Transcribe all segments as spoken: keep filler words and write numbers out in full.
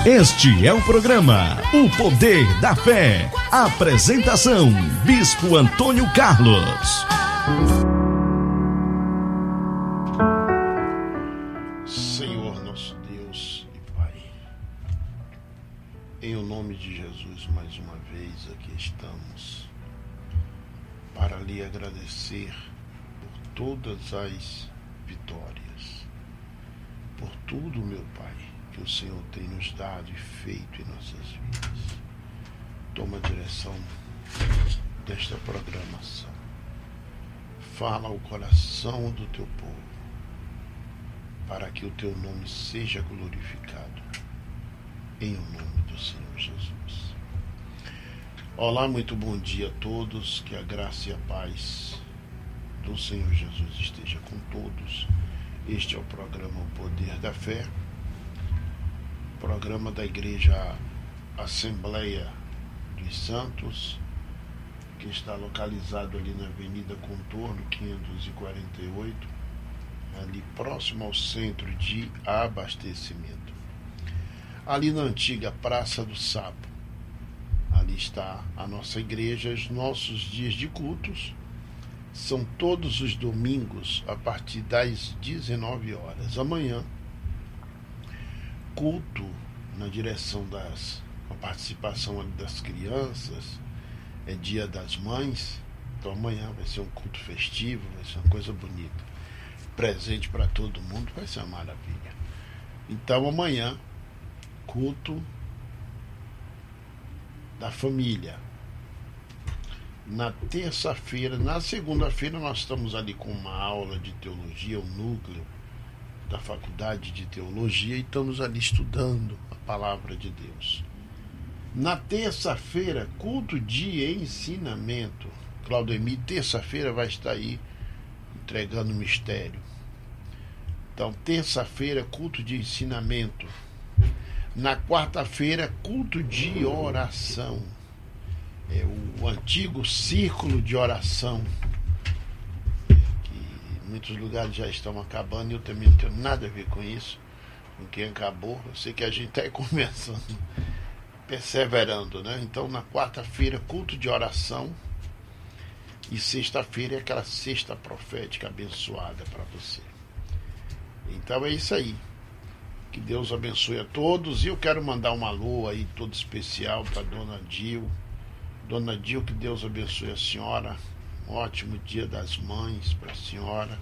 Este é o programa O Poder da Fé. Apresentação: Bispo Antônio Carlos. Senhor nosso Deus e Pai, em o nome de Jesus, mais uma vez aqui estamos para lhe agradecer por todas as vitórias, por tudo, meu Pai, que o Senhor tem nos dado e feito em nossas vidas. Toma a direção desta programação. Fala ao coração do teu povo, para que o teu nome seja glorificado, em o nome do Senhor Jesus. Olá, muito bom dia a todos, que a graça e a paz do Senhor Jesus esteja com todos. Este é o programa O Poder da Fé, programa da Igreja Assembleia dos Santos, que está localizado ali na Avenida Contorno quinhentos e quarenta e oito, ali próximo ao centro de abastecimento, ali na antiga Praça do Sapo. Ali está a nossa igreja. Os nossos dias de cultos são todos os domingos a partir das dezenove horas. Amanhã, culto na direção das a participação das crianças, é dia das mães, então amanhã vai ser um culto festivo, vai ser uma coisa bonita, presente para todo mundo, vai ser uma maravilha. Então amanhã, culto da família. Na terça-feira, na segunda-feira nós estamos ali com uma aula de teologia, o núcleo da faculdade de teologia, e estamos ali estudando a palavra de Deus. Na terça-feira, culto de ensinamento. Claudemir, terça-feira, vai estar aí entregando mistério. Então, terça-feira, culto de ensinamento. Na quarta-feira, culto de oração. É o antigo círculo de oração, que muitos lugares já estão acabando, e eu também não tenho nada a ver com isso, com quem acabou. Eu sei que a gente está começando, perseverando, né? Então, na quarta-feira, culto de oração, e sexta-feira é aquela sexta profética abençoada para você. Então é isso aí. Que Deus abençoe a todos. E eu quero mandar um alô aí todo especial para Dona Dil. Dona Dil, que Deus abençoe a senhora. Um ótimo dia das mães para a senhora.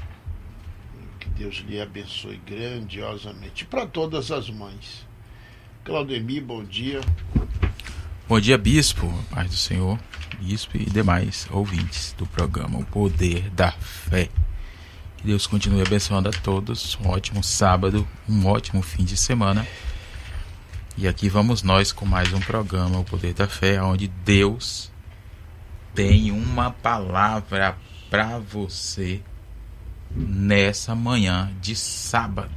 Que Deus lhe abençoe grandiosamente. E para todas as mães. Claudemir, bom dia. Bom dia, Bispo, paz do Senhor, Bispo e demais ouvintes do programa O Poder da Fé. Que Deus continue abençoando a todos. Um ótimo sábado, um ótimo fim de semana. E aqui vamos nós com mais um programa, O Poder da Fé, onde Deus tem uma palavra para você nessa manhã de sábado.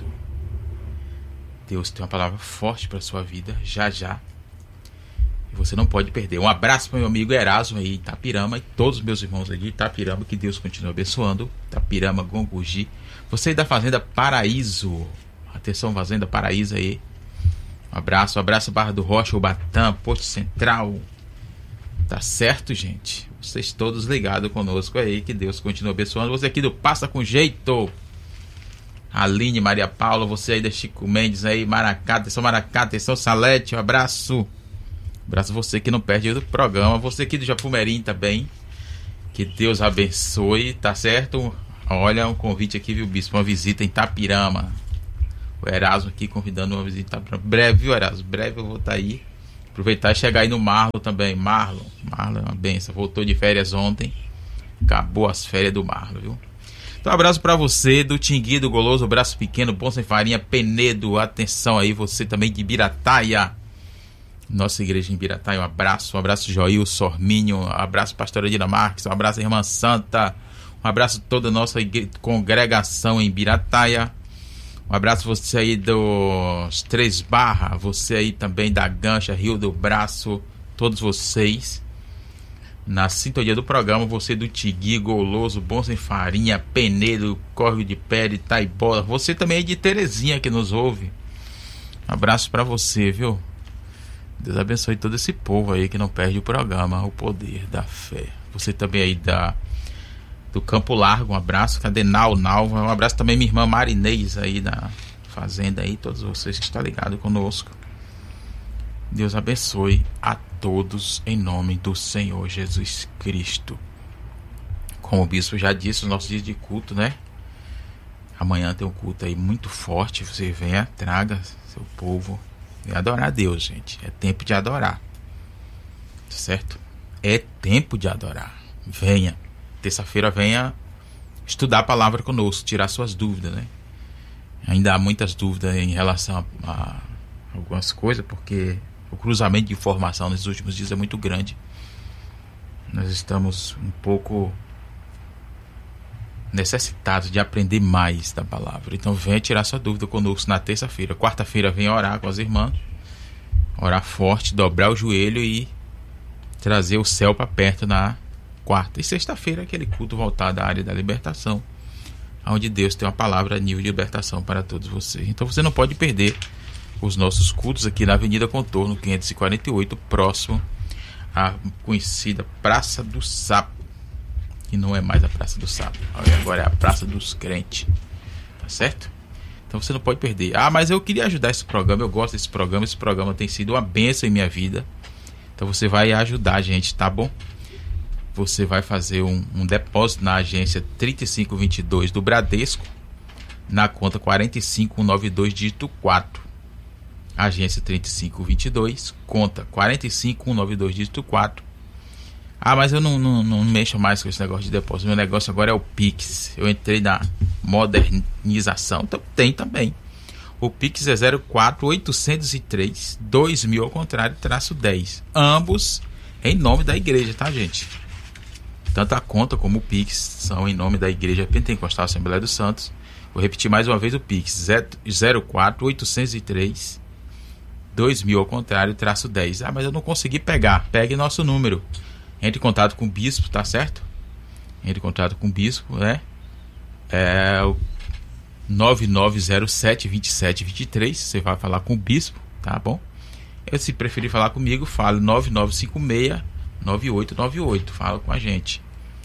Deus tem uma palavra forte para sua vida, já já. E você não pode perder. Um abraço para meu amigo Erasmo aí, Itapirama, e todos os meus irmãos aí de Itapirama, que Deus continue abençoando. Itapirama, Gongugi. Você aí da Fazenda Paraíso. Atenção, Fazenda Paraíso aí. Um abraço, um abraço Barra do Rocha, Ubatã, Porto Central. Tá certo, gente? Vocês todos ligados conosco aí, que Deus continue abençoando. Você aqui do Passa com Jeito, Aline, Maria Paula, você aí da Chico Mendes aí, Maracá, atenção Maracá, atenção Salete, um abraço. Um abraço você que não perde o programa. Você aqui do Japumerim também, que Deus abençoe, tá certo? Olha um convite aqui, viu, Bispo? Uma visita em Itapirama. O Erasmo aqui convidando uma visita para breve, viu, Erasmo? Breve eu vou estar aí. Aproveitar e chegar aí no Marlon também. Marlon, Marlon é uma benção. Voltou de férias ontem. Acabou as férias do Marlon, viu? Então, um abraço para você do Tingui, do Goloso, abraço pequeno, Bom Sem Farinha, Penedo. Atenção aí, você também de Birataia. Nossa igreja em Birataia, um abraço. Um abraço, Joil, Sorminho. Um abraço, pastora Dina Marques. Um abraço, irmã Santa. Um abraço toda a nossa igre... congregação em Birataia. Um abraço você aí dos Três Barra, você aí também da Gancha, Rio do Braço, todos vocês na sintonia do programa, você do Tigui, Goloso, Bom Sem Farinha, Penedo, Córrego de Pé, Itaibola, você também aí de Terezinha que nos ouve, Um abraço pra você, viu? Deus abençoe todo esse povo aí que não perde o programa O Poder da Fé. Você também aí da, do Campo Largo, um abraço. Cadê Nau, Nau? Um abraço também minha irmã Marinês aí da fazenda aí. Todos vocês que estão ligados conosco. Deus abençoe a todos em nome do Senhor Jesus Cristo. Como o bispo já disse, os nossos dias de culto, né? Amanhã tem um culto aí muito forte. Você venha, traga seu povo e adorar a Deus, gente. É tempo de adorar, certo? É tempo de adorar. Venha, terça-feira venha estudar a palavra conosco, tirar suas dúvidas, né? Ainda há muitas dúvidas em relação a, a algumas coisas, porque o cruzamento de informação nesses últimos dias é muito grande. Nós estamos um pouco necessitados de aprender mais da palavra. Então venha tirar sua dúvida conosco na terça-feira. Quarta-feira venha orar com as irmãs, orar forte, dobrar o joelho e trazer o céu para perto na quarta. E sexta-feira aquele culto voltado à área da libertação, onde Deus tem uma palavra nível de libertação para todos vocês. Então você não pode perder os nossos cultos aqui na Avenida Contorno quinhentos e quarenta e oito, próximo à conhecida Praça do Sapo. Que não é mais a Praça do Sapo, agora é a Praça dos Crentes, tá certo? Então você não pode perder. Ah, mas eu queria ajudar esse programa, eu gosto desse programa, esse programa tem sido uma bênção em minha vida. Então você vai ajudar a gente, tá bom? Você vai fazer um, um depósito na agência trinta e cinco vinte e dois do Bradesco, na conta quarenta e cinco cento e noventa e dois, dígito quatro. Agência trinta e cinco vinte e dois, conta quarenta e cinco cento e noventa e dois, dígito quatro. Ah, mas eu não, não, não mexo mais com esse negócio de depósito. Meu negócio agora é o Pix. Eu entrei na modernização. Então tem também. O Pix é zero quatro oitocentos e três, dois mil ao contrário, traço dez. Ambos em nome da igreja, tá, gente? Tanto a conta como o Pix são em nome da Igreja Pentecostal Assembleia dos Santos. Vou repetir mais uma vez o Pix. zero quatro oitocentos e três, dois mil ao contrário, traço dez. Ah, mas eu não consegui pegar. Pegue nosso número. Entre em contato com o bispo, tá certo? Entre em contato com o bispo, né? É o nove nove zero sete, dois sete dois três. Você vai falar com o bispo, tá bom? Eu, se preferir falar comigo, falo nove nove cinco seis, nove oito nove oito. Fala com a gente.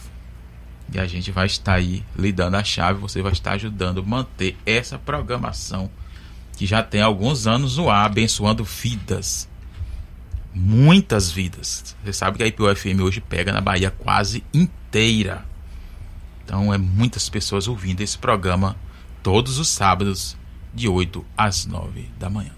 E a gente vai estar aí lhe dando a chave. Você vai estar ajudando a manter essa programação que já tem alguns anos no ar, abençoando vidas. Muitas vidas. Você sabe que a I P O F M hoje pega na Bahia quase inteira. Então é muitas pessoas ouvindo esse programa todos os sábados de oito às nove da manhã.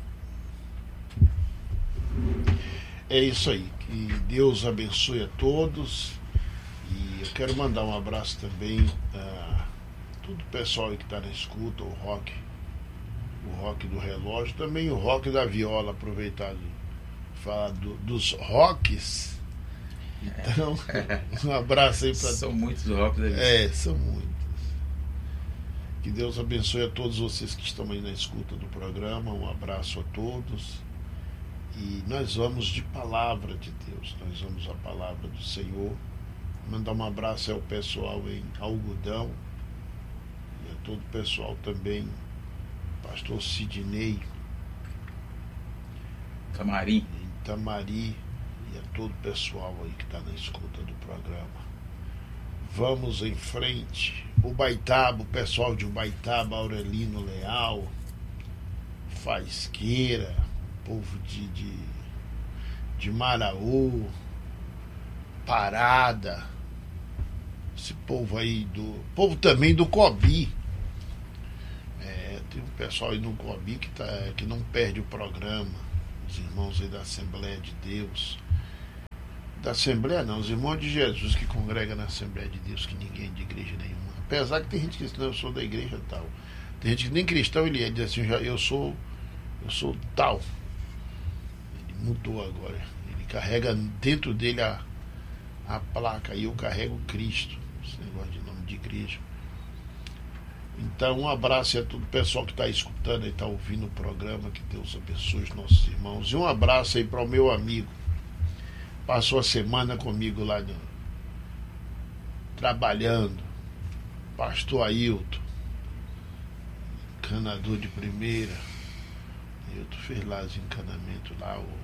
É isso aí. Que Deus abençoe a todos. E eu quero mandar um abraço também a todo o pessoal aí que está na escuta, o rock, o rock do relógio, também o rock da viola, aproveitado falar do, dos rocks. Então, um abraço aí para. São muitos rocks aí. É, são muitos. Que Deus abençoe a todos vocês que estão aí na escuta do programa. Um abraço a todos. E nós vamos de palavra de Deus. Nós vamos a palavra do Senhor. Mandar um abraço ao pessoal em Algodão. E a todo o pessoal também. Pastor Sidney. Camarim. Tamari e a todo o pessoal aí que está na escuta do programa. Vamos em frente. Ubaitaba, o pessoal de Ubaitaba, Aurelino Leal, Faisqueira, povo de, de, de Maraú, Parada, esse povo aí do. Povo também do Cobi. É, tem um pessoal aí no Cobi que, tá, que não perde o programa. Os irmãos aí da Assembleia de Deus. Da Assembleia não, os irmãos de Jesus que congregam na Assembleia de Deus, que ninguém é de igreja nenhuma. Apesar que tem gente que diz, não, eu sou da igreja tal. Tem gente que nem cristão ele é, diz assim, eu sou, eu sou tal. Ele mudou agora. Ele carrega dentro dele a, a placa, e eu carrego Cristo. Esse negócio de nome de igreja. Então, um abraço a todo o pessoal que está escutando e está ouvindo o programa. Que Deus abençoe os nossos irmãos. E um abraço aí para o meu amigo. Passou a semana comigo lá no, trabalhando. Pastor Ailton, encanador de primeira. Ailton fez lá os encanamentos lá, o...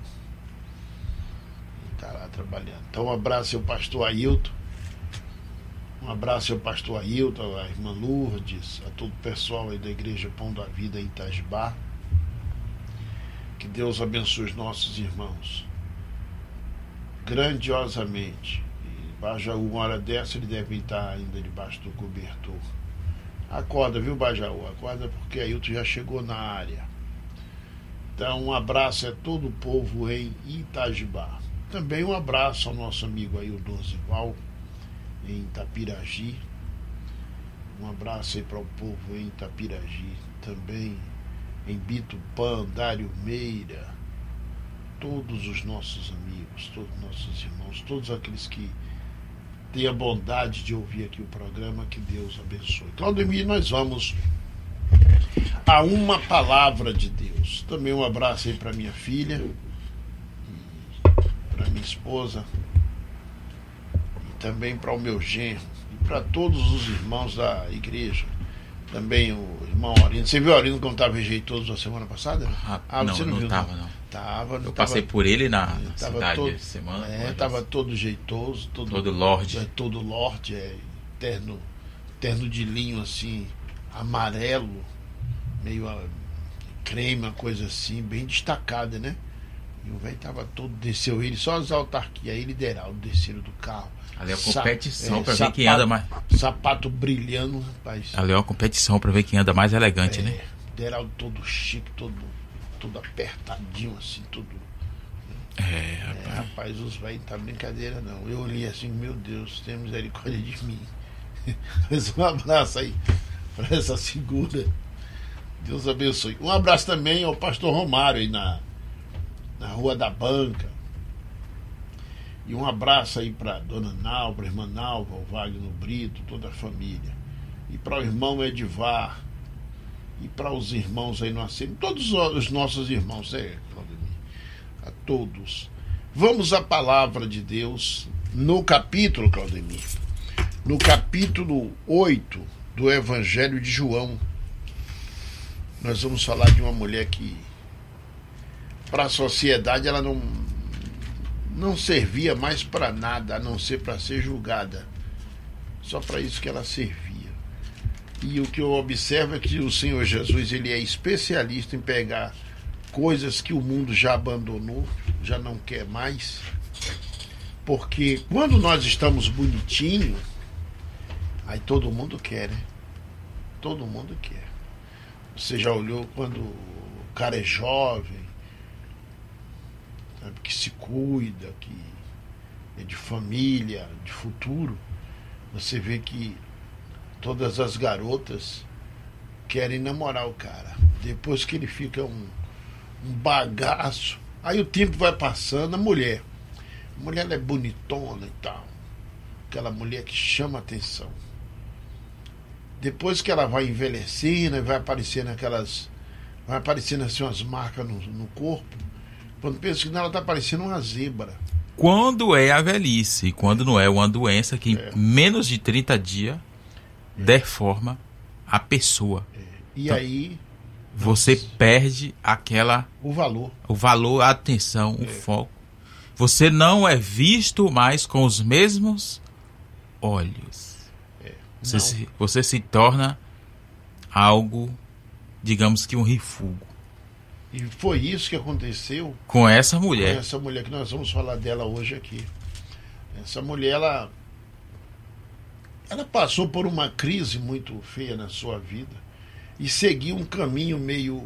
está lá trabalhando. Então um abraço ao pastor Ailton. Um abraço ao pastor Ailton, à irmã Lourdes, a todo o pessoal aí da Igreja Pão da Vida em Itajubá. Que Deus abençoe os nossos irmãos grandiosamente. E Bajaú, uma hora dessa, ele deve estar ainda debaixo do cobertor. Acorda, viu, Bajaú? Acorda, porque Ailton já chegou na área. Então, um abraço a todo o povo em Itajubá. Também um abraço ao nosso amigo aí, o Dosival, em Itapiragi. Um abraço aí para o povo em Itapiragi. Também em Bitupã, Dário Meira. Todos os nossos amigos, todos os nossos irmãos, todos aqueles que têm a bondade de ouvir aqui o programa, que Deus abençoe. Claudemir, nós vamos a uma palavra de Deus. Também um abraço aí para minha filha, para minha esposa, e também para o meu genro, e para todos os irmãos da igreja. Também o irmão Aurino. Você viu o Aurino como estava rejeitoso na semana passada? Ah, ah não, você não, não viu, estava, não. Tava, eu tava, passei por ele na, na tava cidade todo, essa semana. É, estava todo jeitoso. Todo, todo lorde. É, todo lorde, é, terno, terno de linho assim, amarelo, meio a, creme, uma coisa assim, bem destacada, né? E o velho tava todo, desceu ele, só as autarquias, aí liderado, desceram do carro. Ali é uma competição é, para sapato, ver quem anda mais. Sapato brilhando, rapaz. Ali é uma competição para ver quem anda mais elegante, é, né? Liderado todo chique, todo, todo apertadinho, assim, tudo. É, rapaz. É, rapaz, os velhos não tá brincadeira, não. Eu olhei assim, meu Deus, tem misericórdia de mim. Mas um abraço aí para essa figura. Deus abençoe. Um abraço também ao pastor Romário aí na, na Rua da Banca. E um abraço aí para dona Nalva, a irmã Nalva, o Wagner Brito, toda a família. E para o irmão Edivar. E para os irmãos aí no assento. Todos os nossos irmãos, é, Claudemir. A todos. Vamos à palavra de Deus no capítulo, Claudemir. No capítulo oito do Evangelho de João. Nós vamos falar de uma mulher que, para a sociedade, ela não, não servia mais para nada, a não ser para ser julgada. Só para isso que ela servia. E o que eu observo é que o Senhor Jesus, ele é especialista em pegar coisas que o mundo já abandonou, já não quer mais. Porque quando nós estamos bonitinhos, aí todo mundo quer, né? Todo mundo quer. Você já olhou quando o cara é jovem, sabe, que se cuida, que é de família, de futuro, você vê que todas as garotas querem namorar o cara. Depois que ele fica um, um bagaço, aí o tempo vai passando, a mulher. A mulher ela é bonitona e tal. Aquela mulher que chama atenção. Depois que ela vai envelhecendo, vai aparecendo aquelas. Vai aparecendo assim umas marcas no, no corpo. Quando pensa que ela está parecendo uma zebra. Quando é a velhice, quando não é uma doença que é. em menos de trinta dias é. deforma a pessoa. É. E então, aí você nossa, perde aquela. O valor. O valor, a atenção, é. o foco. Você não é visto mais com os mesmos olhos. Você se, você se torna algo, digamos que um refúgio. E foi isso que aconteceu com essa mulher. Com essa mulher que nós vamos falar dela hoje aqui. Essa mulher, ela, ela passou por uma crise muito feia na sua vida e seguiu um caminho meio,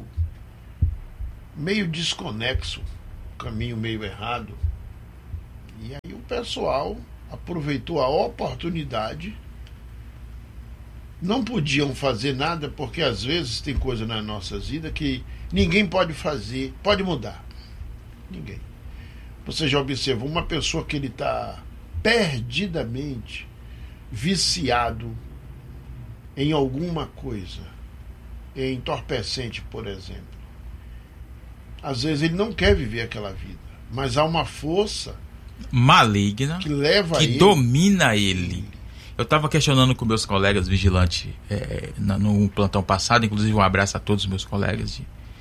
meio desconexo, um caminho meio errado. E aí o pessoal aproveitou a oportunidade. Não podiam fazer nada, porque às vezes tem coisa nas nossas vidas que ninguém pode fazer, pode mudar. Ninguém. Você já observou uma pessoa que ele está perdidamente viciado em alguma coisa, em entorpecente, por exemplo. Às vezes ele não quer viver aquela vida, mas há uma força maligna que leva que ele, domina ele. Eu estava questionando com meus colegas vigilantes é, no plantão passado, inclusive um abraço a todos os meus colegas de,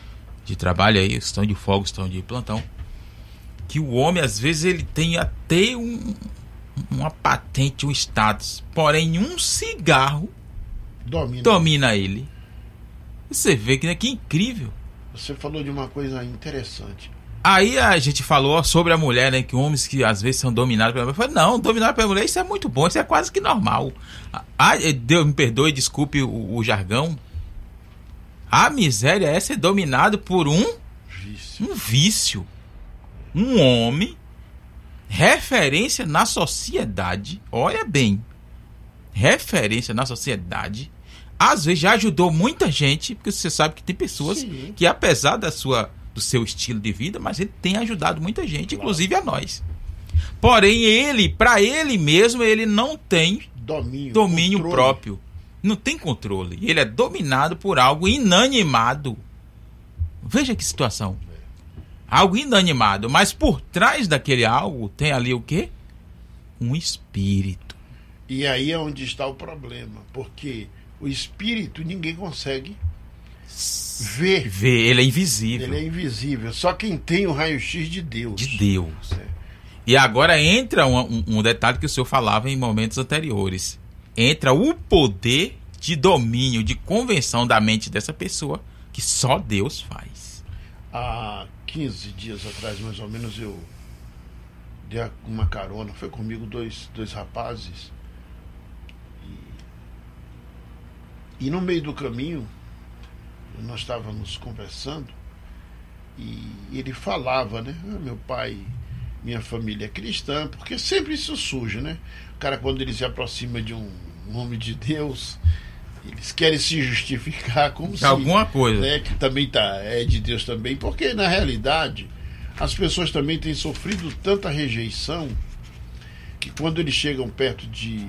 de trabalho aí, estão de folga, estão de plantão, que o homem às vezes ele tem até um, uma patente, um status, porém um cigarro Domina. domina ele. Você vê que, né, que incrível. Você falou de uma coisa interessante. Aí a gente falou sobre a mulher, né? Que homens que às vezes são dominados pela mulher. Eu falei, não, dominado pela mulher, isso é muito bom, isso é quase que normal. Ah, Deus me perdoe, desculpe o, o jargão. A miséria é ser dominado por um vício. um vício. Um homem, referência na sociedade, olha bem, referência na sociedade, às vezes já ajudou muita gente, porque você sabe que tem pessoas Sim. que apesar da sua, do seu estilo de vida, mas ele tem ajudado muita gente, claro. Inclusive a nós. Porém, ele, para ele mesmo, ele não tem domínio, domínio próprio. Não tem controle. Ele é dominado por algo inanimado. Veja que situação. Algo inanimado. Mas por trás daquele algo tem ali o quê? Um espírito. E aí é onde está o problema. Porque o espírito ninguém consegue ver. Ver. Ele é invisível. Ele é invisível. Só quem tem o raio-x de Deus. De Deus. É. E agora entra um, um, um detalhe que o senhor falava em momentos anteriores. Entra o poder de domínio, de convenção da mente dessa pessoa, que só Deus faz. Há quinze dias atrás, mais ou menos, eu dei uma carona. Foi comigo dois, dois rapazes. E, e no meio do caminho, nós estávamos conversando, e ele falava, né? Ah, meu pai, minha família é cristã, porque sempre isso surge, né? O cara, quando ele se aproxima de um nome de Deus, eles querem se justificar como se alguma coisa, né, que também tá, é de Deus também, porque na realidade as pessoas também têm sofrido tanta rejeição que quando eles chegam perto de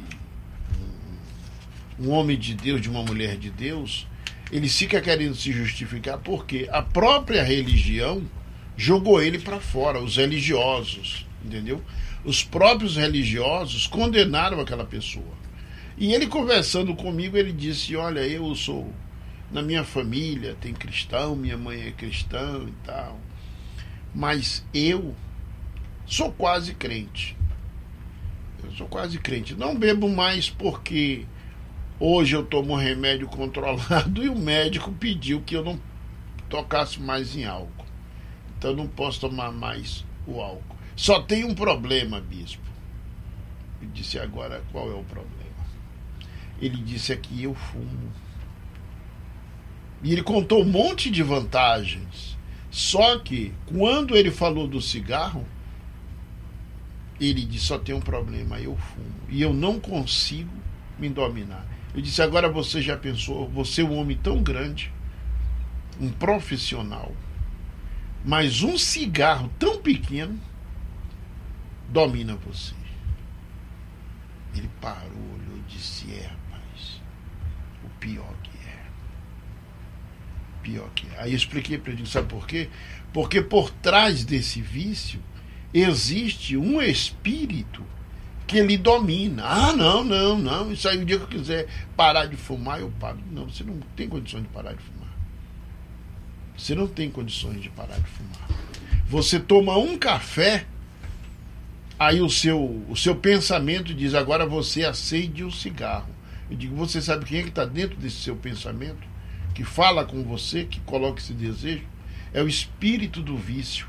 um homem de Deus, de uma mulher de Deus, eles ficam querendo se justificar porque a própria religião jogou ele para fora, os religiosos, entendeu? Os próprios religiosos condenaram aquela pessoa. E ele conversando comigo, ele disse, olha, eu sou, na minha família tem cristão, minha mãe é cristã e tal, mas eu sou quase crente. Eu sou quase crente. Não bebo mais porque hoje eu tomo remédio controlado e o médico pediu que eu não tocasse mais em álcool. Então eu não posso tomar mais o álcool. Só tem um problema, bispo. Eu disse, agora qual é o problema? Ele disse aqui, eu fumo. E ele contou um monte de vantagens. Só que, quando ele falou do cigarro, ele disse, só tem um problema, eu fumo. E eu não consigo me dominar. Eu disse, agora você já pensou, você é um homem tão grande, um profissional, mas um cigarro tão pequeno domina você. Ele parou, olhou e disse, é, rapaz, o pior que é. Pior que é. Aí eu expliquei para ele, sabe por quê? Porque por trás desse vício existe um espírito que ele domina. Ah, não, não, não, isso aí o dia que eu quiser parar de fumar, eu paro. Não, você não tem condições de parar de fumar. Você não tem condições de parar de fumar. Você toma um café, aí o seu, o seu pensamento diz, agora você acende o cigarro. Eu digo, você sabe quem é que está dentro desse seu pensamento? Que fala com você, que coloca esse desejo? É o espírito do vício.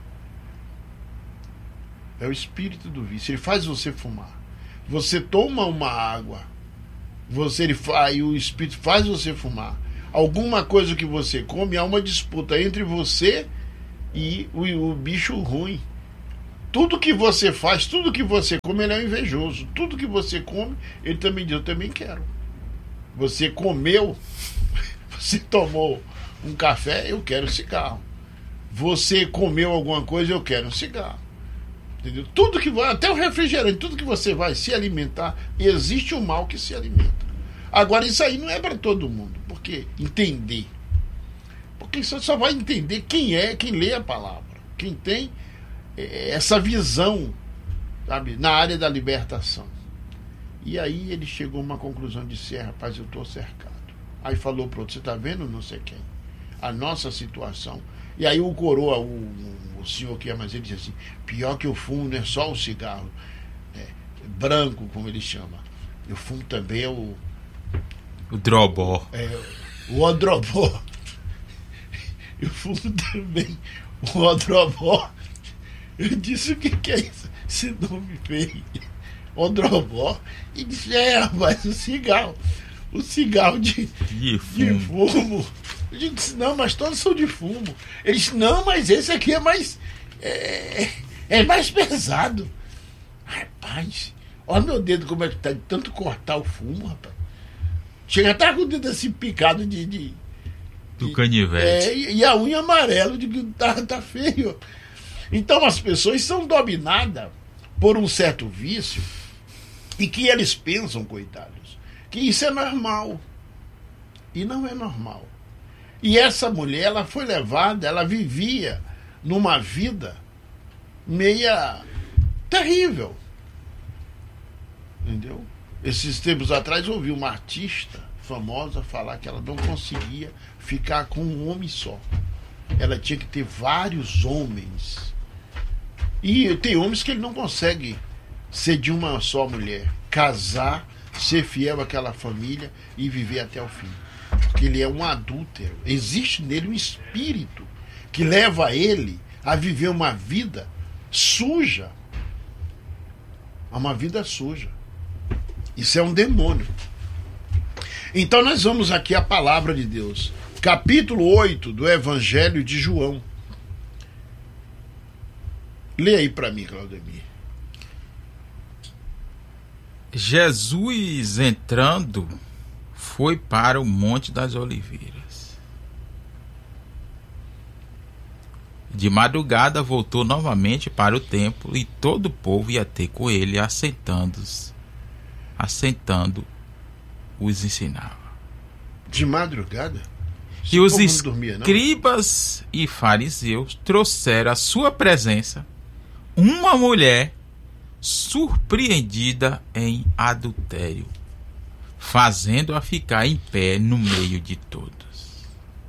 É o espírito do vício. Ele faz você fumar. Você toma uma água, você, ele faz, o espírito faz você fumar. Alguma coisa que você come, há uma disputa entre você e o, o bicho ruim. Tudo que você faz, tudo que você come, ele é um invejoso. Tudo que você come, ele também diz, eu também quero. Você comeu, você tomou um café, eu quero cigarro. Você comeu alguma coisa, eu quero um cigarro. Entendeu? Tudo que vai, até o refrigerante, tudo que você vai se alimentar, existe um mal que se alimenta. Agora, isso aí não é para todo mundo. Por quê? Entender. Porque você só vai entender quem é, quem lê a palavra. Quem tem essa visão, sabe, na área da libertação. E aí ele chegou a uma conclusão de disse, é, rapaz, eu estou cercado. Aí falou para outro, você está vendo não sei quem? A nossa situação E aí o coroa, o, o senhor que é mais ele, diz assim, pior que o fumo não é só o cigarro é, branco, como ele chama. O fumo também é o... O drobó. É, o odrobó. Eu fumo também o odrobó. Eu disse, o que, que é isso? Esse nome feio. Odrobó. E disse, é, rapaz, o cigarro. O cigarro de, de fumo. De fumo. Eu disse, não, mas todos são de fumo. Ele disse, não, mas esse aqui é mais... É, é mais pesado. Rapaz, olha meu dedo como é que tá de tanto cortar o fumo, rapaz. Chega a estar com o dedo assim picado de... de do canivete. É, e a unha amarela, de que tá, tá feio. Então as pessoas são dominadas por um certo vício e que eles pensam, coitados, que isso é normal. E não é normal. E essa mulher, ela foi levada, ela vivia numa vida meia terrível. Entendeu? Esses tempos atrás eu ouvi uma artista famosa falar que ela não conseguia ficar com um homem só. Ela tinha que ter vários homens. E tem homens que ele não consegue ser de uma só mulher, casar, ser fiel àquela família e viver até o fim. Porque ele é um adúltero. Existe nele um espírito que leva ele a viver uma vida suja. Uma vida suja. Isso é um demônio. Então nós vamos aqui à palavra de Deus. Capítulo oito do Evangelho de João. Lê aí para mim, Claudemir. Jesus entrando foi para o Monte das Oliveiras. De madrugada voltou novamente para o templo e todo o povo ia ter com ele, assentando-os, assentando os ensinava. De madrugada? E os escribas e fariseus trouxeram à sua presença uma mulher surpreendida em adultério, fazendo-a ficar em pé no meio de todos.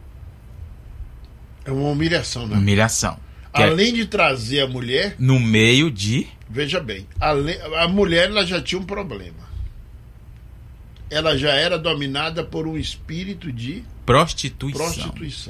É uma humilhação, né? Humilhação. Além de trazer a mulher... No meio de... Veja bem, a, a mulher ela já tinha um problema. Ela já era dominada por um espírito de... Prostituição. Prostituição.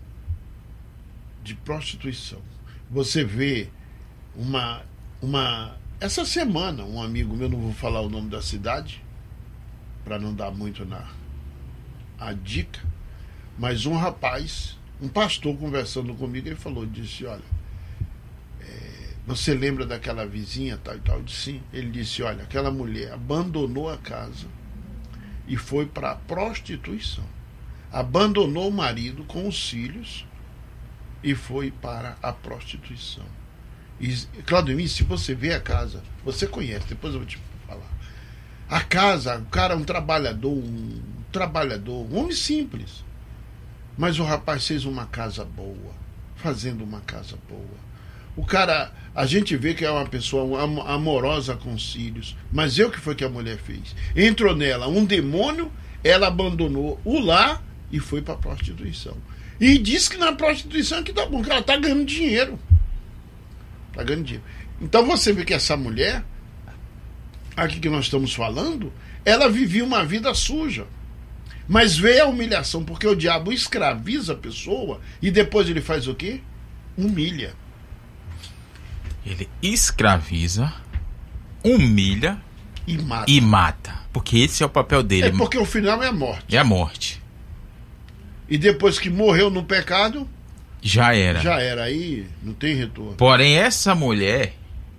De prostituição. Você vê uma... uma essa semana, um amigo meu, não vou falar o nome da cidade, para não dar muito na a dica, mas um rapaz, um pastor conversando comigo, ele falou, disse, olha, é, você lembra daquela vizinha, tal e tal? Eu disse, sim. Ele disse, olha, aquela mulher abandonou a casa e foi para a prostituição. Abandonou o marido com os filhos e foi para a prostituição. E, Claudemir, se você vê a casa, você conhece, depois eu vou te falar. A casa, o cara é um trabalhador, um trabalhador, um homem simples. Mas o rapaz fez uma casa boa, fazendo uma casa boa. O cara, a gente vê que é uma pessoa amorosa com os filhos, mas eu que foi que a mulher fez? Entrou nela um demônio, ela abandonou o lar e foi para a prostituição. E diz que na prostituição é que dá bom, que ela está ganhando dinheiro. Está ganhando dinheiro. Então você vê que essa mulher, aqui que nós estamos falando, ela vivia uma vida suja. Mas veio a humilhação, porque o diabo escraviza a pessoa e depois ele faz o quê? Humilha. Ele escraviza, humilha e mata. E mata. Porque esse é o papel dele. É porque o final é a morte. É a morte. E depois que morreu no pecado, já era. Já era, aí não tem retorno. Porém, essa mulher,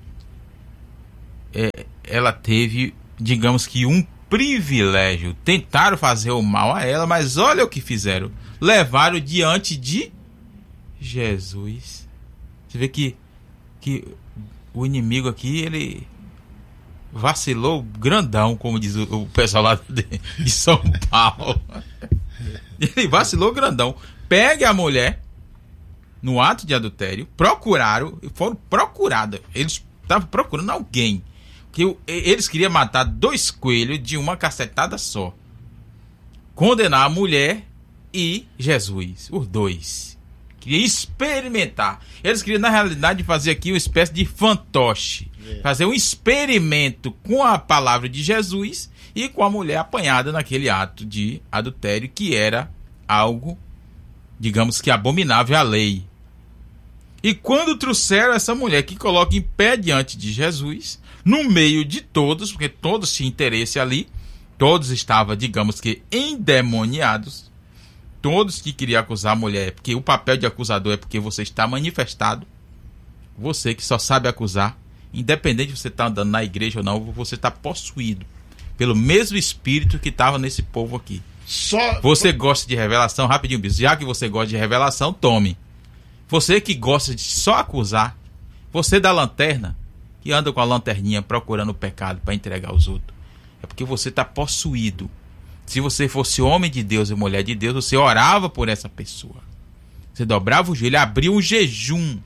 é, ela teve, digamos que um privilégio. Tentaram fazer o mal a ela, mas olha o que fizeram. Levaram diante de Jesus. Você vê que, que o inimigo aqui, ele vacilou grandão, como diz o, o pessoal lá de, de São Paulo. Ele vacilou grandão. Pega a mulher no ato de adultério, procuraram, foram procuradas. Eles estavam procurando alguém. Que eles queriam matar dois coelhos de uma cacetada só. Condenar a mulher e Jesus, os dois. Queria experimentar. Eles queriam, na realidade, fazer aqui uma espécie de fantoche. É. Fazer um experimento com a palavra de Jesus e com a mulher apanhada naquele ato de adultério, que era algo, digamos que abominável à lei. E quando trouxeram essa mulher que coloca em pé diante de Jesus, no meio de todos, porque todos tinham interesse ali, todos estavam, digamos que, endemoniados, todos que queriam acusar a mulher, porque o papel de acusador é porque você está manifestado, você que só sabe acusar, independente de você estar andando na igreja ou não, você está possuído pelo mesmo espírito que estava nesse povo aqui. Só... Você gosta de revelação, rapidinho, bispo, já que você gosta de revelação, tome. Você que gosta de só acusar, você da lanterna, que anda com a lanterninha procurando o pecado para entregar aos outros, é porque você está possuído. Se você fosse homem de Deus e mulher de Deus, você orava por essa pessoa. Você dobrava o joelho, abria um jejum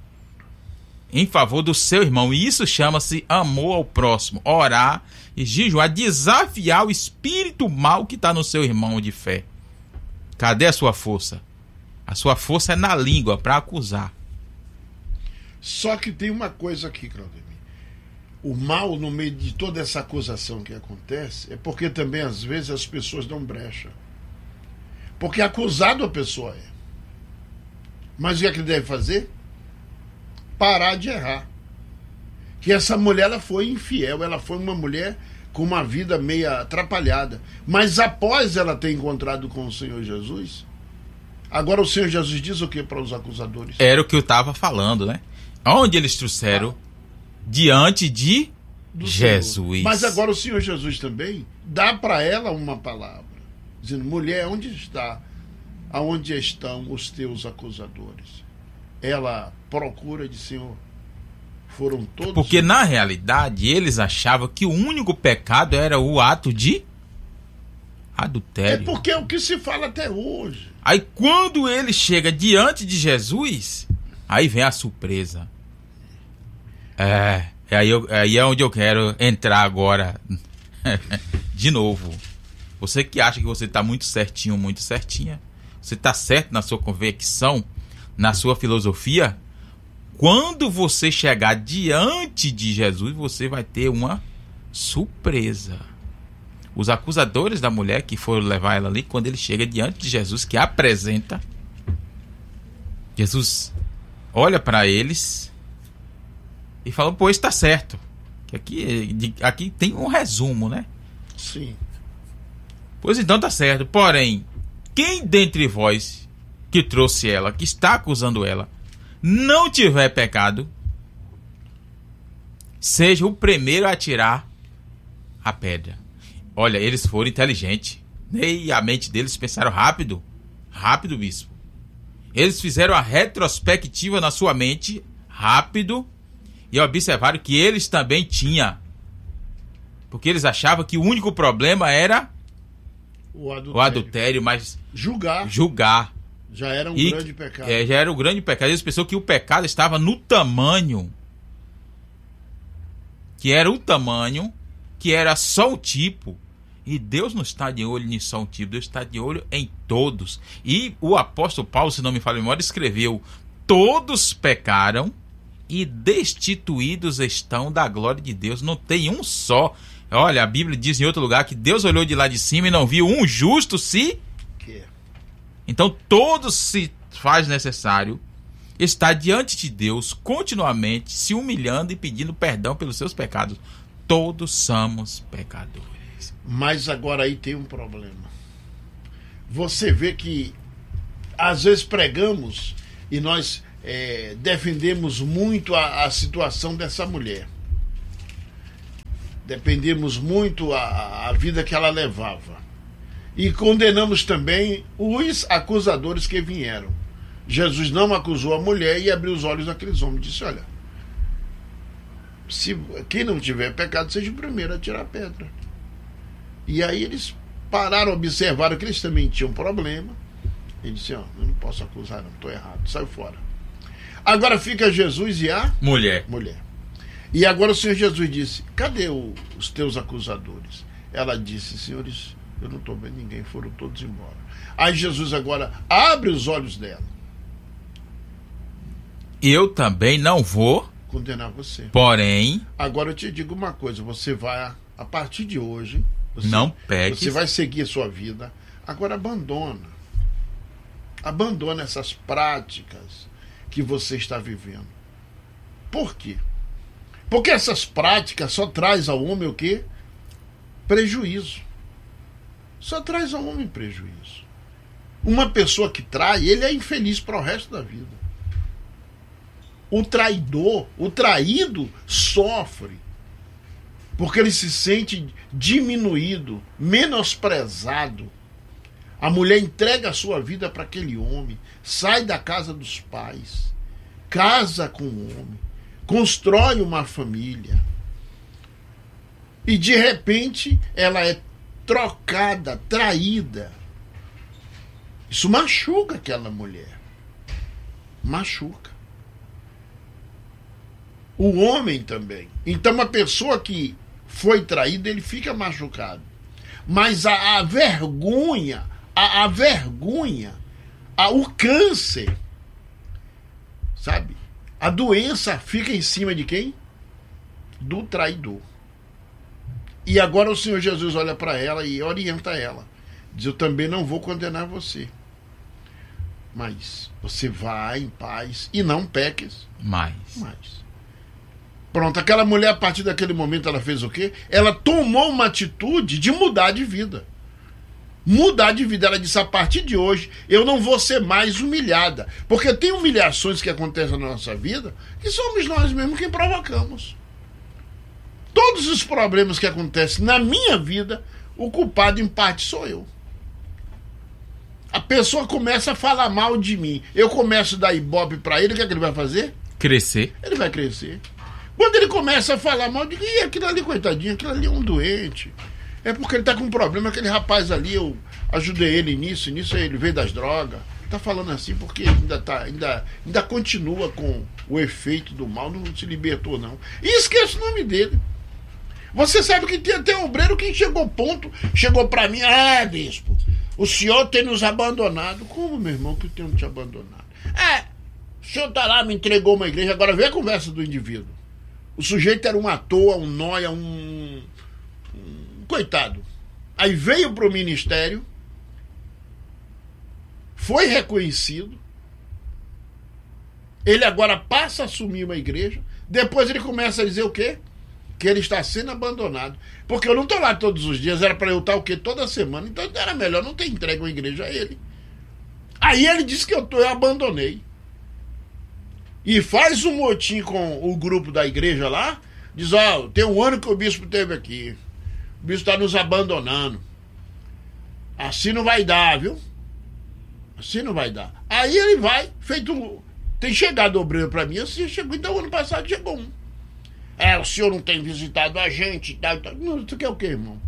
em favor do seu irmão. E isso chama-se amor ao próximo. Orar e jejuar, desafiar o espírito mal que está no seu irmão de fé. Cadê a sua força? A sua força é na língua para acusar. Só que tem uma coisa aqui, Claudemir. O mal no meio de toda essa acusação que acontece é porque também às vezes as pessoas dão brecha. Porque acusado a pessoa é. Mas o que é que ele deve fazer? Parar de errar. Que essa mulher ela foi infiel, ela foi uma mulher com uma vida meio atrapalhada. Mas após ela ter encontrado com o Senhor Jesus, agora o Senhor Jesus diz o que para os acusadores? Era o que eu estava falando, né? Onde eles trouxeram? Ah. Diante de do Jesus. Senhor. Mas agora o Senhor Jesus também dá para ela uma palavra, dizendo: mulher, onde está? Aonde estão os teus acusadores? Ela procura de Senhor. Foram todos. Porque na realidade eles achavam que o único pecado era o ato de adultério. É porque é o que se fala até hoje. Aí quando ele chega diante de Jesus, aí vem a surpresa. É, aí, eu, aí é onde eu quero entrar agora. De novo. Você que acha que você está muito certinho, muito certinha, você está certo na sua convicção, na sua filosofia, quando você chegar diante de Jesus, você vai ter uma surpresa. Os acusadores da mulher que foram levar ela ali, quando ele chega diante de Jesus, que apresenta, Jesus olha para eles e fala: pois está certo. Que aqui, aqui tem um resumo, né? Sim. Pois então está certo. Porém, quem dentre vós que trouxe ela, que está acusando ela, não tiver pecado, seja o primeiro a tirar a pedra. Olha, eles foram inteligentes. E a mente deles pensaram rápido. Rápido, bispo. Eles fizeram a retrospectiva na sua mente, rápido, e observaram que eles também tinham. Porque eles achavam que o único problema era o adultério, o adultério, mas julgar. julgar. Já era um e, grande pecado. É, já era um grande pecado. Eles pensaram que o pecado estava no tamanho. Que era o tamanho, que era só o tipo. E Deus não está de olho em só um tipo, Deus está de olho em todos. E o apóstolo Paulo, se não me falha a memória, escreveu: todos pecaram e destituídos estão da glória de Deus. Não tem um só. Olha, a Bíblia diz em outro lugar que Deus olhou de lá de cima e não viu um justo se... Que? Então todos se faz necessário estar diante de Deus continuamente, se humilhando e pedindo perdão pelos seus pecados. Todos somos pecadores. Mas agora aí tem um problema. Você vê que às vezes pregamos e nós é, defendemos muito a, a situação dessa mulher. Defendemos muito a, a vida que ela levava. E condenamos também os acusadores que vieram. Jesus não acusou a mulher e abriu os olhos daqueles homens. Disse: olha, se quem não tiver pecado, seja o primeiro a tirar a pedra. E aí eles pararam, observaram que eles também tinham problema. Ele disse: ó, eu não posso acusar, não, estou errado, saiu fora. Agora fica Jesus e a mulher. mulher. E agora o Senhor Jesus disse: cadê o, os teus acusadores? Ela disse: senhores, eu não estou vendo ninguém, foram todos embora. Aí Jesus agora abre os olhos dela. Eu também não vou condenar você. Porém, agora eu te digo uma coisa, você vai, a partir de hoje, você, não pegue. Você vai seguir a sua vida. Agora abandona. Abandona essas práticas que você está vivendo. Por quê? Porque essas práticas só traz ao homem o quê? Prejuízo. Só traz ao homem prejuízo. Uma pessoa que trai, ele é infeliz para o resto da vida. O traidor, o traído, sofre. Porque ele se sente diminuído, menosprezado. A mulher entrega a sua vida para aquele homem, sai da casa dos pais, casa com o homem, constrói uma família. E de repente ela é trocada, traída. Isso machuca aquela mulher. Machuca. O homem também. Então uma pessoa que foi traída, ele fica machucado. Mas a, a vergonha, a, a vergonha, a, o câncer, sabe? A doença fica em cima de quem? Do traidor. E agora o Senhor Jesus olha para ela e orienta ela. Diz, eu também não vou condenar você. Mas você vai em paz e não peques mais. mais. Pronto, aquela mulher, a partir daquele momento, ela fez o quê? Ela tomou uma atitude de mudar de vida. Mudar de vida. Ela disse, a partir de hoje, eu não vou ser mais humilhada. Porque tem humilhações que acontecem na nossa vida que somos nós mesmos quem provocamos. Todos os problemas que acontecem na minha vida, o culpado em parte sou eu. A pessoa começa a falar mal de mim. Eu começo a dar ibope para ele, o que é que ele vai fazer? Crescer. Ele vai crescer. Quando ele começa a falar mal, eu digo, ih, aquilo ali, coitadinho, aquilo ali é um doente. É porque ele tá com um problema, aquele rapaz ali, eu ajudei ele nisso, nisso ele veio das drogas. Tá falando assim porque ainda, tá, ainda, ainda continua com o efeito do mal, não se libertou não. E esquece o nome dele. Você sabe que tem até um obreiro que chegou ao ponto, chegou para mim, ah, bispo, o senhor tem nos abandonado. Como, meu irmão, que eu tenho te abandonado? É, o senhor tá lá, me entregou uma igreja, agora vê a conversa do indivíduo. O sujeito era um à toa, um nóia, um, um coitado. Aí veio para o ministério, foi reconhecido, ele agora passa a assumir uma igreja, depois ele começa a dizer o quê? Que ele está sendo abandonado. Porque eu não estou lá todos os dias, era para eu estar o quê? Toda semana, então era melhor não ter entregue uma igreja a ele. Aí ele disse que eu, tô, eu abandonei. E faz um motim com o grupo da igreja lá, diz, ó, oh, tem um ano que o bispo esteve aqui, o bispo está nos abandonando, assim não vai dar, viu? Assim não vai dar. Aí ele vai, feito, tem chegado o obreiro para mim, assim, chegou, então ano passado chegou um. É, o senhor não tem visitado a gente, tal, tal. Não, tu quer o quê, irmão?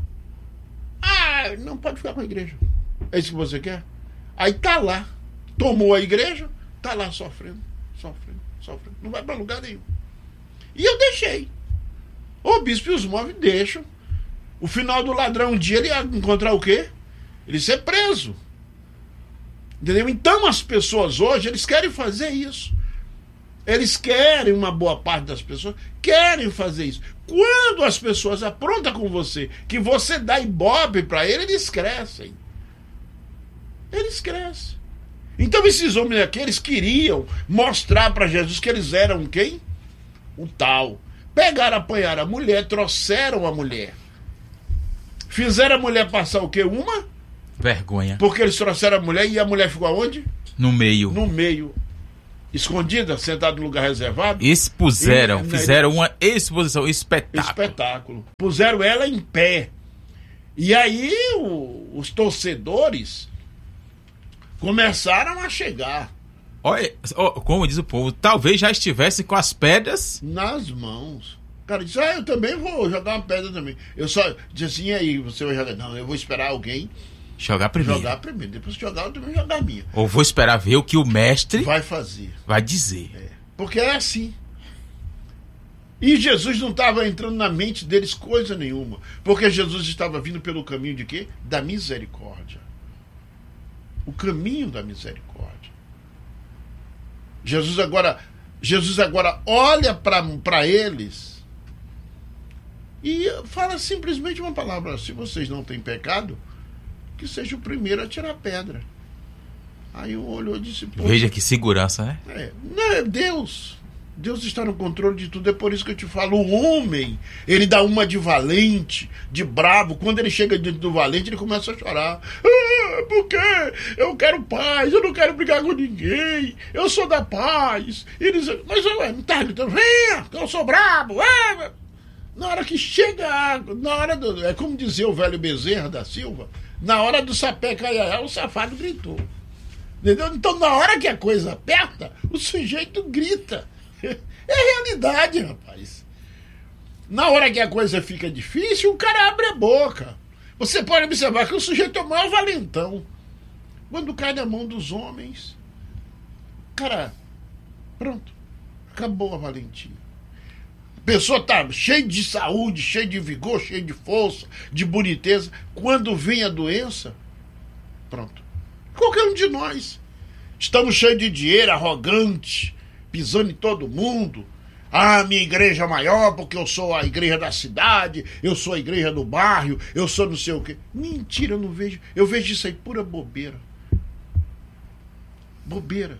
Ah, não pode ficar com a igreja. É isso que você quer? Aí tá lá, tomou a igreja, tá lá sofrendo, sofrendo. Sofre. Não vai para lugar nenhum. E eu deixei. O bispo e os móveis deixam. O final do ladrão, um dia ele ia encontrar o quê? Ele ser preso. Entendeu? Então as pessoas hoje, eles querem fazer isso. Eles querem, uma boa parte das pessoas, querem fazer isso. Quando as pessoas aprontam com você, que você dá ibope para ele, eles crescem. Eles crescem. Então esses homens aqui, eles queriam mostrar para Jesus que eles eram quem? O tal. Pegaram, apanharam a mulher, trouxeram a mulher. Fizeram a mulher passar o quê? Uma? Vergonha. Porque eles trouxeram a mulher e a mulher ficou aonde? No meio. No meio. Escondida, sentada no lugar reservado. Expuseram, e, fizeram né, uma exposição, espetáculo. Espetáculo. Puseram ela em pé. E aí o, os torcedores começaram a chegar. Olha, como diz o povo, talvez já estivessem com as pedras nas mãos. O cara disse, ah, eu também vou jogar uma pedra também. Eu só disse assim, e aí, você vai jogar? Não, eu vou esperar alguém jogar primeiro. Jogar primeiro. Depois que jogar, eu também jogar a minha. Ou vou esperar ver o que o mestre vai fazer. Vai dizer. É. Porque é assim. E Jesus não estava entrando na mente deles coisa nenhuma. Porque Jesus estava vindo pelo caminho de quê? Da misericórdia. O caminho da misericórdia. Jesus agora Jesus agora olha para eles e fala simplesmente uma palavra: se vocês não têm pecado, que seja o primeiro a tirar a pedra. Aí um olhou e disse: veja que segurança, né? É, não, é Deus. Deus está no controle de tudo. É por isso que eu te falo, o homem, ele dá uma de valente, de bravo. Quando ele chega diante do valente, ele começa a chorar. Ah, por quê? Eu quero paz, eu não quero brigar com ninguém, eu sou da paz. Eles, mas ué, não está gritando: venha, eu sou brabo. É. Na hora que chega, na hora do, é como dizia o velho Bezerra da Silva, na hora do sapé caiaiá, o safado gritou. Entendeu? Então, na hora que a coisa aperta, o sujeito grita. É realidade, rapaz. Na hora que a coisa fica difícil, o cara abre a boca. Você pode observar que o sujeito é o maior valentão. Quando cai na mão dos homens, cara, pronto, acabou a valentia. A pessoa está cheia de saúde, cheia de vigor, cheia de força, de boniteza. Quando vem a doença, pronto. Qualquer um de nós. Estamos cheios de dinheiro, arrogantes, pisando em todo mundo. Ah, minha igreja é maior porque eu sou a igreja da cidade, eu sou a igreja do bairro, eu sou não sei o quê. Mentira, eu não vejo. Eu vejo isso aí pura bobeira. Bobeira.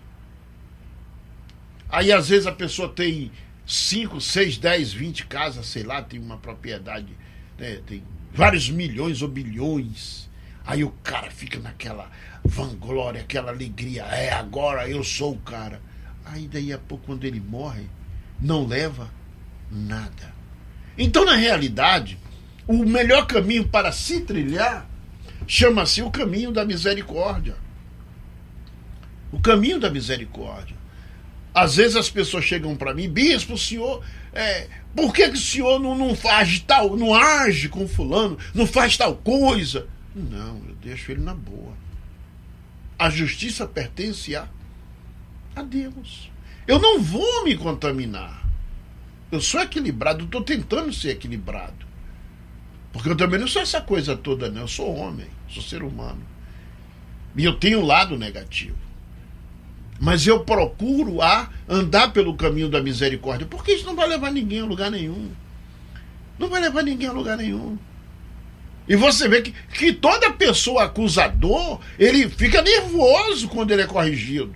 Aí às vezes a pessoa tem cinco, seis, dez, vinte casas, sei lá, tem uma propriedade, né, tem vários milhões ou bilhões. Aí o cara fica naquela vanglória, aquela alegria. É, agora eu sou o cara. Aí daí a pouco, quando ele morre, não leva nada. Então, na realidade, o melhor caminho para se trilhar chama-se o caminho da misericórdia. O caminho da misericórdia. Às vezes as pessoas chegam para mim: bispo, o senhor, é, por que, que o senhor não, não faz tal, não age com fulano, não faz tal coisa? Não, eu deixo ele na boa. A justiça pertence a, a Deus. Eu não vou me contaminar. Eu sou equilibrado, estou tentando ser equilibrado. Porque eu também não sou essa coisa toda, não. Eu sou homem, sou ser humano. E eu tenho um lado negativo. Mas eu procuro a andar pelo caminho da misericórdia, porque isso não vai levar ninguém a lugar nenhum. Não vai levar ninguém a lugar nenhum. E você vê que, que toda pessoa acusador, ele fica nervoso quando ele é corrigido.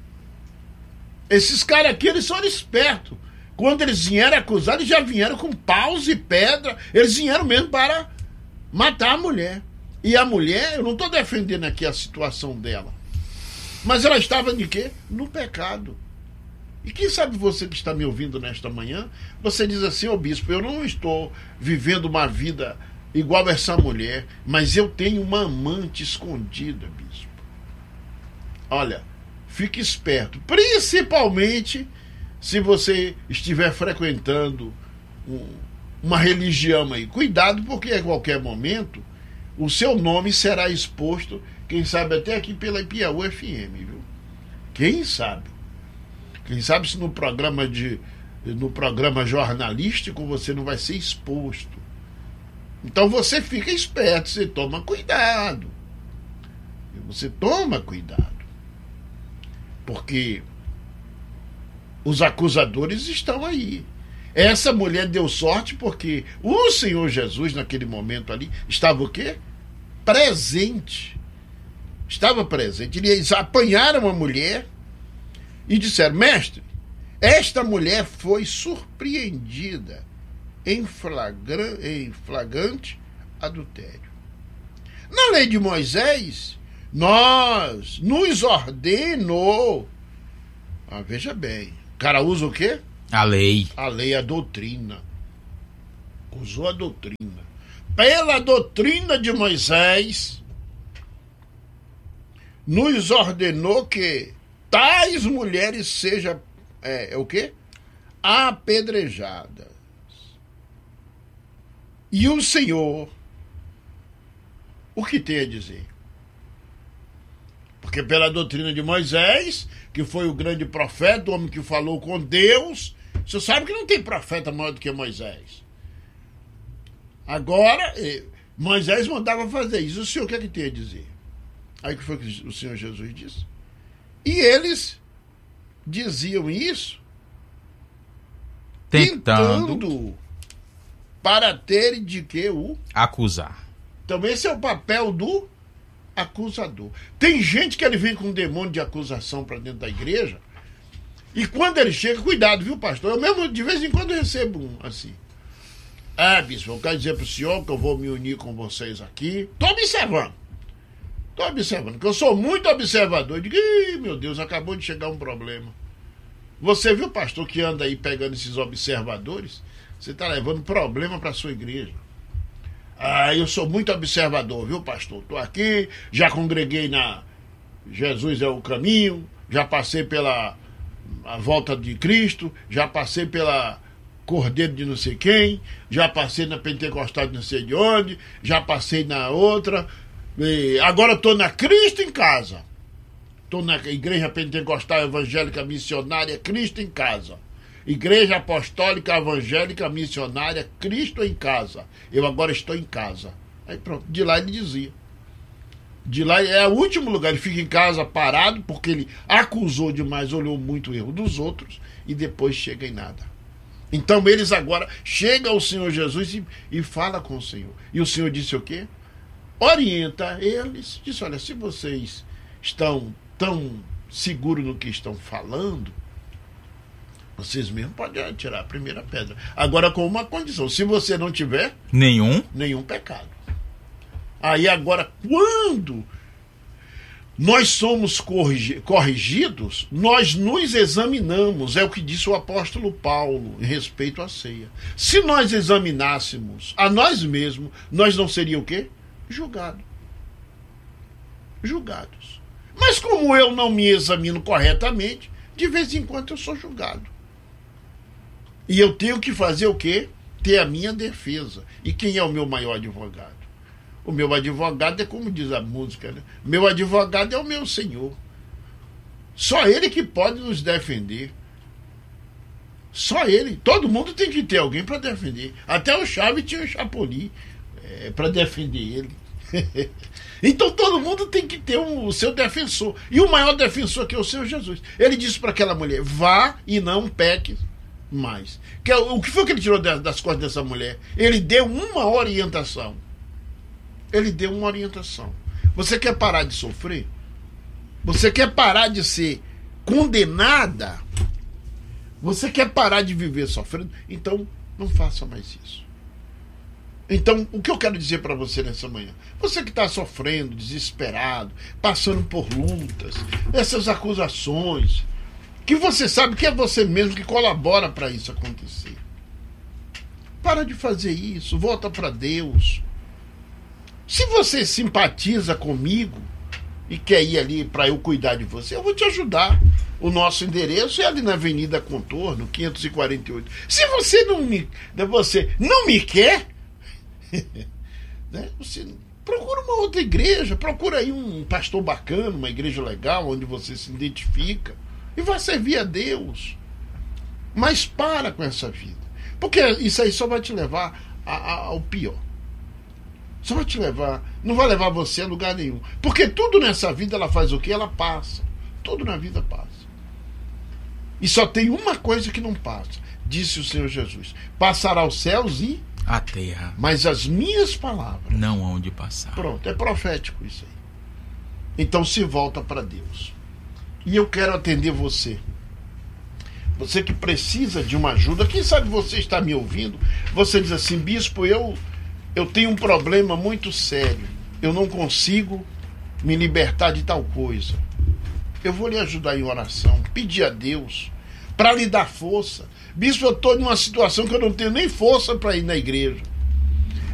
Esses caras aqui, eles são espertos. Quando eles vieram acusar, eles já vieram com paus e pedra. Eles vieram mesmo para matar a mulher. E a mulher, eu não estou defendendo aqui a situação dela, mas ela estava de quê? No pecado. E quem sabe você que está me ouvindo nesta manhã, você diz assim: ô bispo, eu não estou vivendo uma vida igual a essa mulher, mas eu tenho uma amante escondida, bispo. Olha, fique esperto, principalmente se você estiver frequentando um, uma religião aí. Cuidado, porque a qualquer momento o seu nome será exposto, quem sabe até aqui pela Piauí F M, viu? Quem sabe? Quem sabe se no programa de no programa jornalístico você não vai ser exposto. Então você fica esperto, você toma cuidado. Você toma cuidado. Porque os acusadores estão aí. Essa mulher deu sorte porque o Senhor Jesus, naquele momento ali, estava o quê? Presente. Estava presente. Eles apanharam a mulher e disseram: mestre, esta mulher foi surpreendida em, flagra, em flagrante adultério. Na lei de Moisés, nós nos ordenou. Ah, veja bem, o cara usa o quê? A lei. A lei, a doutrina. Usou a doutrina. Pela doutrina de Moisés, nos ordenou que tais mulheres sejam, é, é o quê? Apedrejadas. E o Senhor, o que tem a dizer? Porque pela doutrina de Moisés, que foi o grande profeta, o homem que falou com Deus, você sabe que não tem profeta maior do que Moisés. Agora, Moisés mandava fazer isso. O Senhor o que é que tem a dizer? Aí que foi que o Senhor Jesus disse? E eles diziam isso tentando, tentando para ter de que o acusar. Então esse é o papel do acusador. Tem gente que ele vem com um demônio de acusação para dentro da igreja, e quando ele chega, cuidado, viu, pastor? Eu mesmo de vez em quando recebo um assim. Ah, bispo, eu quero dizer para o senhor que eu vou me unir com vocês aqui. Estou observando. Estou observando, que eu sou muito observador. Eu digo, ih, meu Deus, acabou de chegar um problema. Você viu, pastor, que anda aí pegando esses observadores? Você está levando problema para a sua igreja. Ah, eu sou muito observador, viu, pastor? Estou aqui, já congreguei na Jesus é o Caminho, já passei pela a volta de Cristo, já passei pela Cordeiro de não sei quem, já passei na Pentecostal de não sei de onde, já passei na outra, e agora estou na Cristo em Casa. Estou na Igreja Pentecostal Evangélica Missionária Cristo em Casa. Igreja Apostólica Evangélica Missionária Cristo em Casa. Eu agora estou em casa. Aí pronto, de lá ele dizia. De lá é o último lugar, ele fica em casa parado, porque ele acusou demais, olhou muito o erro dos outros, e depois chega em nada. Então eles agora chegam ao Senhor Jesus e, e fala com o Senhor. E o Senhor disse o quê? Orienta eles, disse, olha, se vocês estão tão seguros no que estão falando, vocês mesmos podem atirar a primeira pedra. Agora com uma condição, se você não tiver Nenhum. nenhum pecado. Aí agora, quando nós somos corrigi- corrigidos, nós nos examinamos, é o que disse o apóstolo Paulo em respeito à ceia. Se nós examinássemos a nós mesmos, nós não seríamos o quê? Julgados. Julgados. Mas como eu não me examino corretamente, de vez em quando eu sou julgado. E eu tenho que fazer o quê? Ter a minha defesa. E quem é o meu maior advogado? O meu advogado é como diz a música, né? Meu advogado é o meu Senhor. Só Ele que pode nos defender. Só Ele. Todo mundo tem que ter alguém para defender. Até o Chaves tinha o Chapolin é, para defender ele. Então todo mundo tem que ter um, o seu defensor. E o maior defensor que é o Senhor Jesus. Ele disse para aquela mulher, vá e não peque mais. Que, o que foi que ele tirou das, das costas dessa mulher? Ele deu uma orientação. Ele deu uma orientação. Você quer parar de sofrer? Você quer parar de ser condenada? Você quer parar de viver sofrendo? Então, não faça mais isso. Então, o que eu quero dizer para você nessa manhã? Você que está sofrendo, desesperado, passando por lutas, essas acusações, que você sabe que é você mesmo que colabora para isso acontecer. Para de fazer isso, volta para Deus. Se você simpatiza comigo e quer ir ali para eu cuidar de você, eu vou te ajudar. O nosso endereço é ali na Avenida Contorno, quinhentos e quarenta e oito. Se você não me, você não me quer, né, você procura uma outra igreja, procura aí um pastor bacana, uma igreja legal, onde você se identifica, e vai servir a Deus. Mas para com essa vida, porque isso aí só vai te levar a, a, ao pior. Só vai te levar, não vai levar você a lugar nenhum. Porque tudo nessa vida ela faz o quê? Ela passa. Tudo na vida passa. E só tem uma coisa que não passa. Disse o Senhor Jesus: passará os céus e a terra, mas as minhas palavras não hão de passar. Pronto, é profético isso aí. Então se volta para Deus. E eu quero atender você. Você que precisa de uma ajuda. Quem sabe você está me ouvindo. Você diz assim: bispo, eu Eu tenho um problema muito sério. Eu não consigo me libertar de tal coisa. Eu vou lhe ajudar em oração. Pedir a Deus para lhe dar força. Bispo, eu estou numa situação que eu não tenho nem força para ir na igreja.